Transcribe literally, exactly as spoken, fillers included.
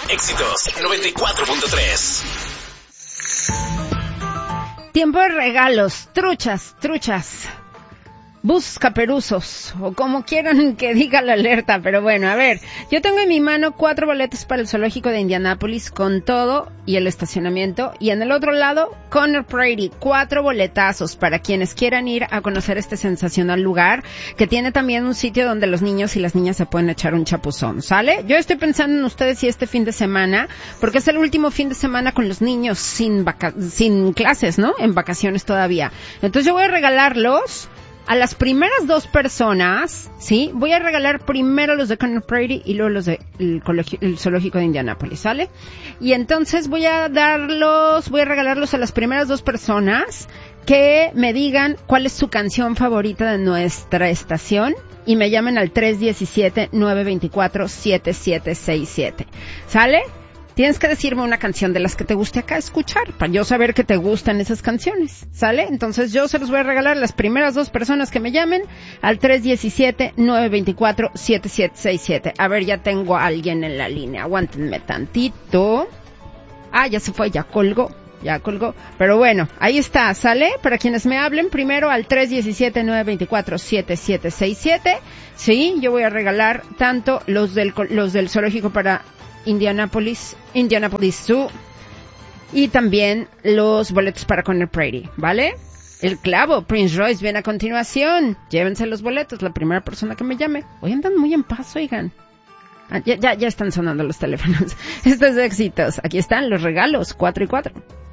Éxitos noventa y cuatro punto tres. Tiempo de regalos, truchas, truchas, buscaperuzos, o como quieran que diga la alerta, pero bueno, a ver, yo tengo en mi mano cuatro boletos para el zoológico de Indianápolis con todo y el estacionamiento, y en el otro lado, Conner Prairie, cuatro boletazos para quienes quieran ir a conocer este sensacional lugar, que tiene también un sitio donde los niños y las niñas se pueden echar un chapuzón, ¿sale? Yo estoy pensando en ustedes y este fin de semana, porque es el último fin de semana con los niños sin vaca- sin clases, ¿no? En vacaciones todavía. Entonces yo voy a regalarlos a las primeras dos personas, ¿sí? Voy a regalar primero los de Conner Prairie y luego los del de colegio, el zoológico de Indianápolis, ¿sale? Y entonces voy a darlos, voy a regalarlos a las primeras dos personas que me digan cuál es su canción favorita de nuestra estación y me llamen al tres uno siete, nueve dos cuatro, siete siete seis siete, ¿sale? Tienes que decirme una canción de las que te guste acá escuchar, para yo saber que te gustan esas canciones, ¿sale? Entonces yo se los voy a regalar a las primeras dos personas que me llamen al tres uno siete, nueve dos cuatro, siete siete seis siete. A ver, ya tengo a alguien en la línea, aguántenme tantito. Ah, ya se fue, ya colgó, ya colgó. Pero bueno, ahí está, ¿sale? Para quienes me hablen, primero al tres uno siete, nueve dos cuatro, siete siete seis siete. Sí, yo voy a regalar tanto los del, los del zoológico para Indianapolis, Indianapolis Zoo, y también los boletos para Conner Prairie, ¿vale? El clavo, Prince Royce, viene a continuación. Llévense los boletos, la primera persona que me llame. Hoy andan muy en paz, oigan. Ah, ya, ya, ya están sonando los teléfonos. Estos éxitos. Aquí están los regalos, cuatro y cuatro.